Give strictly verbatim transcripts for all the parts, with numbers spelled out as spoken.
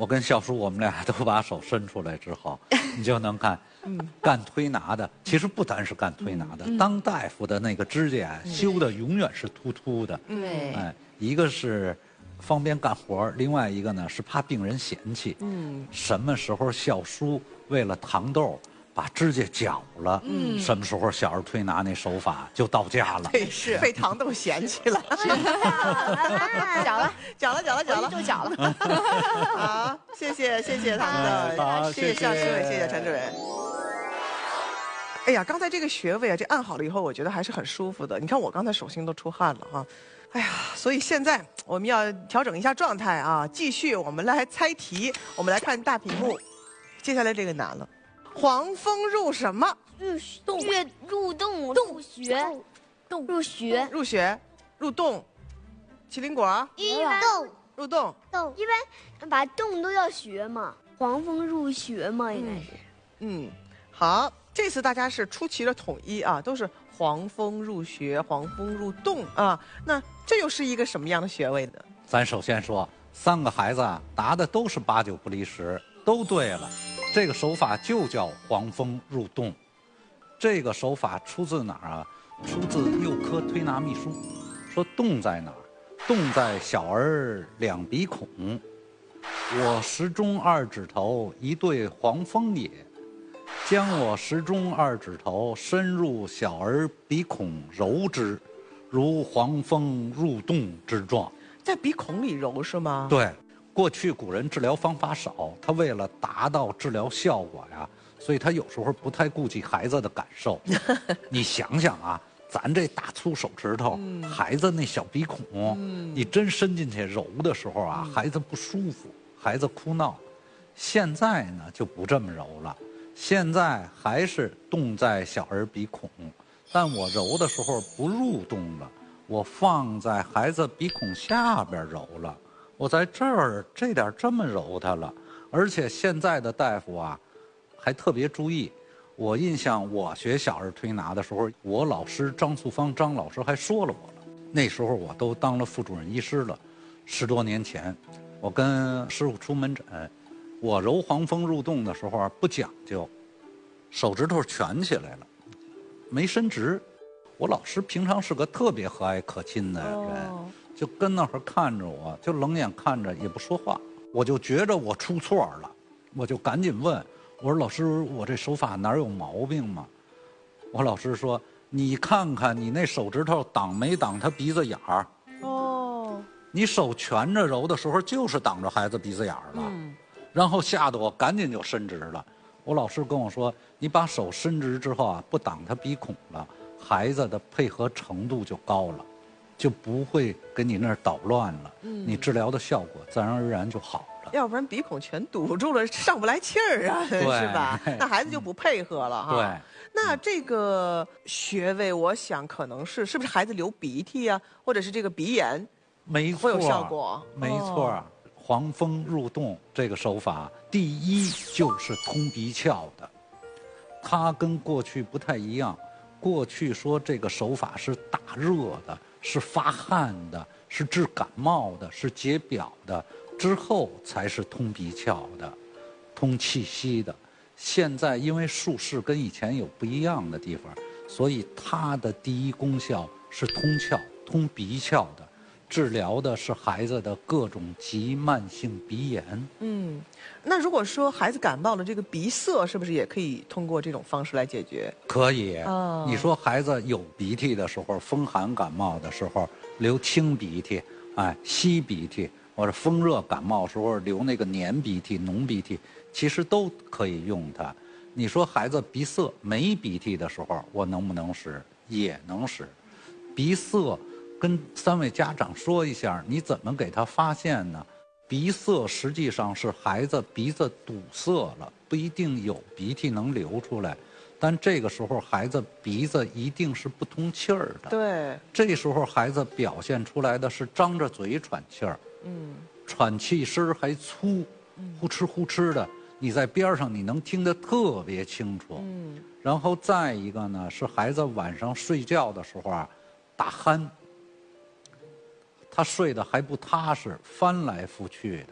我跟笑叔，我们俩都把手伸出来之后，你就能看，干推拿的其实不单是干推拿的，当大夫的那个指甲修的永远是突突的。 对， 哎，一个是方便干活，另外一个呢是怕病人嫌弃。嗯，什么时候笑叔为了糖豆把指甲绞了，嗯，什么时候小儿推拿那手法就到家了。 对，是被糖豆嫌弃了。 讲了， 讲了，讲了，讲了， 就讲了。 好，谢谢，谢谢唐豆， 好谢谢夏师伟，谢谢陈主任。哎呀，刚才这个穴位啊，这按好了以后，我觉得还是很舒服的。你看我刚才手心都出汗了哈。哎呀，所以现在我们要调整一下状态啊，继续我们来猜题，我们来看大屏幕。接下来这个难了，黄蜂入什么？ 入洞，月入洞入穴，洞入穴， 入穴，入洞，麒麟果。 一般洞入洞， 洞一般把洞都要穴嘛，黄蜂入穴嘛，应该是。 嗯，好，这次大家是出奇的统一啊，都是黄蜂入穴，黄蜂入洞啊。那这又是一个什么样的穴位呢？ 咱首先说，三个孩子啊答的都是八九不离十，都对了。这个手法就叫黄蜂入洞。这个手法出自哪儿啊？出自《幼科推拿秘书》，说洞在哪儿？洞在小儿两鼻孔。我食中二指头一对黄蜂也，将我食中二指头深入小儿鼻孔揉之，如黄蜂入洞之状。 在鼻孔里揉是吗？ 对，过去古人治疗方法少，他为了达到治疗效果呀，所以他有时候不太顾及孩子的感受。你想想啊，咱这大粗手指头，嗯、孩子那小鼻孔，嗯、你真伸进去揉的时候啊，嗯、孩子不舒服，孩子哭闹。现在呢就不这么揉了，现在还是洞在小儿鼻孔，但我揉的时候不入洞了，我放在孩子鼻孔下边揉了。我在这儿这点这么揉它了，而且现在的大夫啊，还特别注意。我印象我学小儿推拿的时候，我老师张素芳张老师还说了我了。那时候我都当了副主任医师了，十多年前，我跟师傅出门诊，我揉黄蜂入洞的时候啊不讲究，手指头蜷起来了，没伸直。我老师平常是个特别和蔼可亲的人。哦，就跟那会儿看着我，就冷眼看着也不说话，我就觉着我出错了，我就赶紧问，我说老师，我这手法哪有毛病吗？我老师说，你看看你那手指头挡没挡他鼻子眼儿？哦，你手蜷着揉的时候就是挡着孩子鼻子眼儿了。嗯，然后吓得我赶紧就伸直了。我老师跟我说，你把手伸直之后啊，不挡他鼻孔了，孩子的配合程度就高了。就不会给你那儿捣乱了，嗯、你治疗的效果自然而然就好了。 要不然鼻孔全堵住了，上不来气儿啊，是吧？那孩子就不配合了哈。 对， 那这个穴位，我想可能是是不是孩子流鼻涕啊，或者是这个鼻炎， 没错， 会有效果。 没错，哦、黄蜂入洞这个手法，第一就是通鼻窍的，它跟过去不太一样。过去说这个手法是打热的。是发汗的，是治感冒的，是解表的，之后才是通鼻窍的，通气息的。现在因为术式跟以前有不一样的地方，所以它的第一功效是通窍、通鼻窍的，治疗的是孩子的各种急慢性鼻炎。嗯， 那如果说孩子感冒了，这个鼻塞是不是也可以通过这种方式来解决？ 可以。哦，你说孩子有鼻涕的时候，风寒感冒的时候流清鼻涕，哎，稀鼻涕，或者风热感冒时候流那个黏鼻涕、浓鼻涕，其实都可以用它。你说孩子鼻塞没鼻涕的时候，我能不能使？也能使。鼻塞跟三位家长说一下，你怎么给他发现呢？鼻塞实际上是孩子鼻子堵塞了，不一定有鼻涕能流出来，但这个时候孩子鼻子一定是不通气儿的。 对， 这时候孩子表现出来的是张着嘴喘气儿，嗯，喘气声还粗，呼哧呼哧的，你在边上你能听得特别清楚。嗯，然后再一个呢，是孩子晚上睡觉的时候啊，打鼾。他睡得还不踏实，翻来覆去的，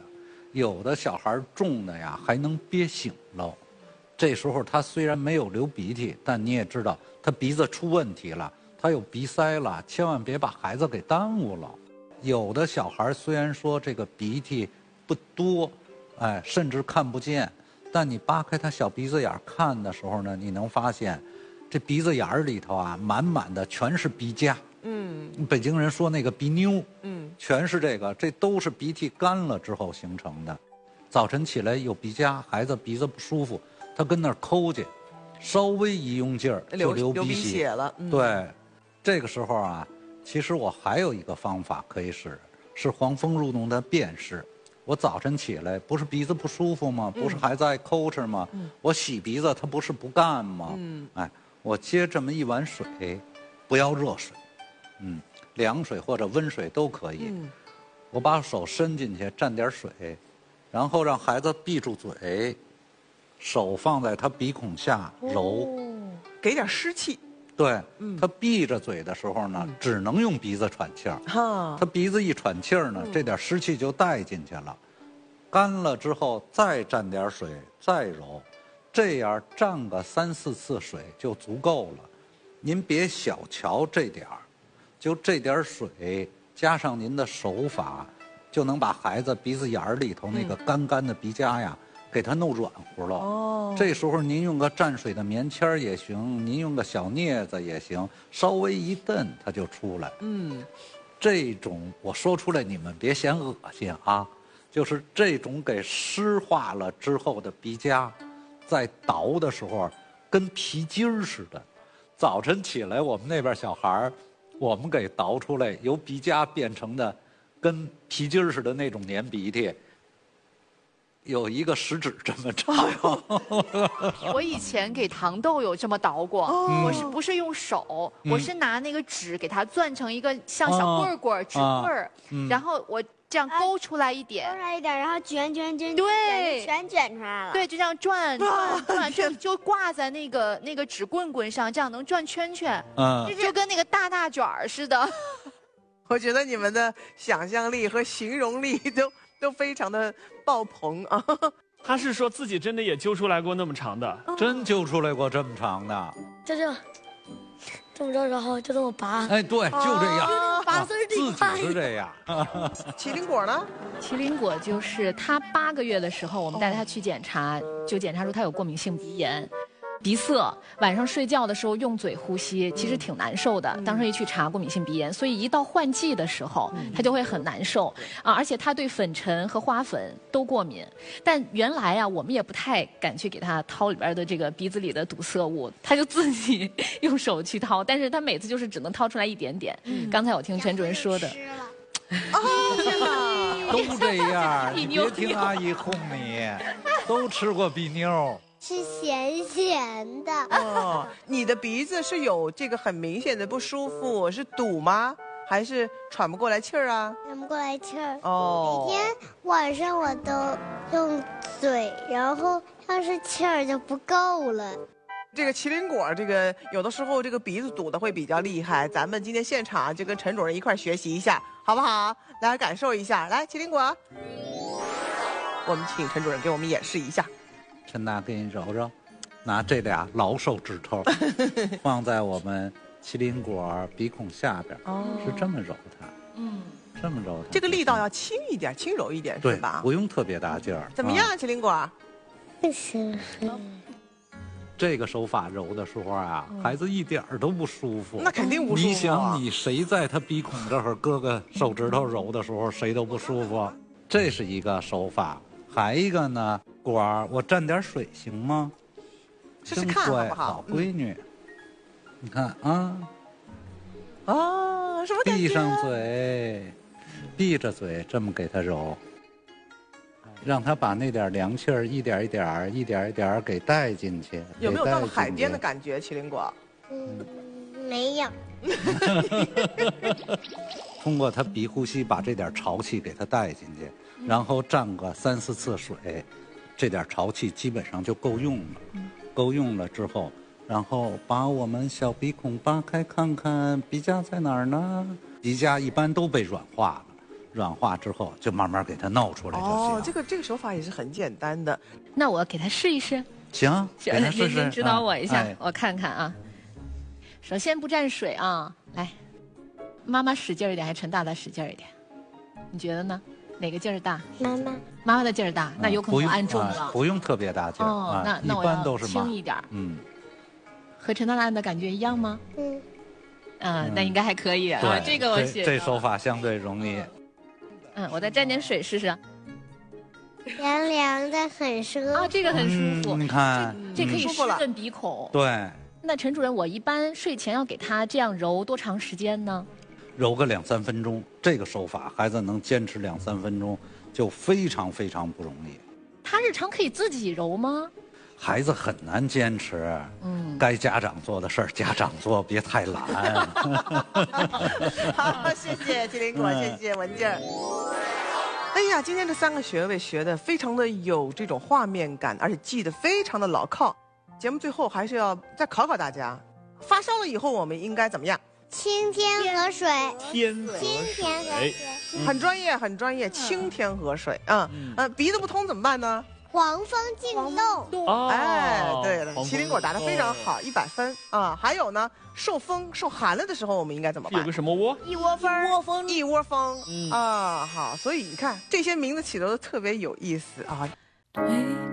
有的小孩重的呀还能憋醒喽。这时候他虽然没有流鼻涕，但你也知道他鼻子出问题了，他有鼻塞了，千万别把孩子给耽误了。有的小孩虽然说这个鼻涕不多，哎，甚至看不见，但你扒开他小鼻子眼看的时候呢，你能发现这鼻子眼里头啊满满的全是鼻痂。嗯，北京人说那个鼻妞，嗯，全是这个，这都是鼻涕干了之后形成的。早晨起来有鼻痂，孩子鼻子不舒服，他跟那儿抠去，稍微一用劲儿就流鼻血, 血了。嗯、 对，这个时候啊，其实我还有一个方法可以使，是黄蜂入脓的辨识。我早晨起来不是鼻子不舒服吗？不是孩子爱抠哧吗？嗯、我洗鼻子他不是不干吗？嗯、哎，我接这么一碗水，不要热水，嗯，凉水或者温水都可以。嗯、我把手伸进去蘸点水，然后让孩子闭住嘴，手放在他鼻孔下揉， 哦、给点湿气。 对，嗯、他闭着嘴的时候呢，嗯、只能用鼻子喘气儿。哈，他鼻子一喘气儿呢，嗯、这点湿气就带进去了。干了之后再蘸点水，再揉，这样蘸个三四次水就足够了。您别小瞧这点儿，就这点水加上您的手法，就能把孩子鼻子眼儿里头那个干干的鼻痂呀，嗯、给它弄软乎了。哦，这时候您用个蘸水的棉签儿也行，您用个小镊子也行，稍微一蹬它就出来。嗯，这种我说出来你们别嫌恶心啊，就是这种给湿化了之后的鼻痂，在捣的时候跟皮筋儿似的。早晨起来我们那边小孩儿，我们给捣出来由鼻痂变成的跟皮筋儿似的那种粘鼻涕，有一个食指这么长。 我以前给糖豆有这么捣过，哦、我是不是用手？嗯、我是拿那个纸给它攥成一个像小棍棍、纸棍儿，啊嗯、然后我这样勾出来一点， 勾出来一点，然后卷卷卷， 对， 全卷出来了。 对，就这样转转转，就就挂在那个那个纸棍棍上，这样能转圈圈，嗯，就跟那个大大卷儿似的。 我觉得你们的想象力和形容力都都非常的爆棚啊！ 他是说自己真的也揪出来过那么长的， 哦、真揪出来过这么长的， 就这样，这么着，然后就这么拔。 哎，对，就这样， 拔丝儿自己是这样。 麒麟果呢？ 麒麟果就是他八个月的时候，我们带他去检查，就检查出他有过敏性鼻炎。鼻塞，晚上睡觉的时候用嘴呼吸，其实挺难受的。当时一去查过敏性鼻炎，所以一到换季的时候，他就会很难受啊。而且他对粉尘和花粉都过敏。但原来啊，我们也不太敢去给他掏里边的这个鼻子里的堵塞物，他就自己用手去掏。但是他每次就是只能掏出来一点点。嗯、刚才我听陈主任说的。 哦，天哪， 都这样，你别听阿姨哄你，都吃过鼻妞。 是咸咸的哦，你的鼻子是有这个很明显的不舒服，是堵吗？还是喘不过来气儿啊？ 喘不过来气儿。 哦， 每天晚上我都用嘴，然后要是气儿就不够了。 这个麒麟果，这个有的时候这个鼻子堵的会比较厉害，咱们今天现场就跟陈主任一块学习一下，好不好？来感受一下，来麒麟果，我们请陈主任给我们演示一下。 陈大给你揉揉，拿这俩老手指头放在我们麒麟果鼻孔下边，哦、是这么揉它，嗯，这么揉它。 这个力道要轻一点，轻柔一点，是吧？ 不用特别大劲儿。 怎么样，麒麟果？ 不行。 这个手法揉的时候啊，嗯、孩子一点都不舒服。 那肯定不舒服、啊。 你想，你谁在他鼻孔这儿搁个手指头揉的时候，谁都不舒服。这是一个手法，还一个呢。果儿，我蘸点水行吗？ 试试看好不好？ 好闺女，嗯、你看啊， 啊，什么感觉？ 闭上嘴，闭着嘴，这么给他揉，让他把那点凉气儿一点一点、一点一点给带进去。 有没有到了海边的感觉，麒麟果？ 嗯，没有。 通过他鼻呼吸，把这点潮气给他带进去，然后蘸个三四次水。这点潮气基本上就够用了，嗯、够用了之后，然后把我们小鼻孔扒开看看，鼻痂在哪儿呢？鼻痂一般都被软化了， 软化之后就慢慢给它弄出来就行。 哦，这个这个手法也是很简单的。 那我给他试一试。 行，给它您试试。 您指导我一下， 哎我看看啊。首先不沾水啊，来，妈妈使劲儿一点，还是陈大大使劲儿一点？你觉得呢？哪个劲儿大？ 妈妈， 妈妈的劲儿大，那有可能我按重啊了。 不用特别大劲儿哦， 啊那那我一般都是妈要轻一点儿。 嗯， 和陈大大按的感觉一样吗？ 嗯， 嗯，那应该还可以啊。 对， 这个我这写这手法相对容易。 嗯，我再沾点水试试。 凉凉的，很舒服。 啊，这个很舒服， 嗯你看， 这可以舒服了湿润鼻孔。 对， 那陈主任，我一般睡前要给他这样揉多长时间呢？ 揉个两三分钟，这个手法孩子能坚持两三分钟，就非常非常不容易。 他日常可以自己揉吗？ 孩子很难坚持， 嗯， 该家长做的事儿家长做，别太懒。 好，谢谢麒麟果，谢谢文静儿。哎呀，今天这三个穴位学的非常的有这种画面感，而且记得非常的牢靠。节目最后还是要再考考大家，发烧了以后我们应该怎么样？ 清天河水， 天河清天河水， 水， 很专业，很专业，清天河水啊。嗯，呃，鼻子不通怎么办呢？ 黄风进洞， 哦， 哎，对了， 黄麒麟果答得非常好，一百分啊。还有呢，受风受寒了的时候，我们应该怎么办有个？什么窝？ 一窝蜂，一窝蜂， 一窝蜂嗯啊，好，所以你看这些名字起的都特别有意思啊。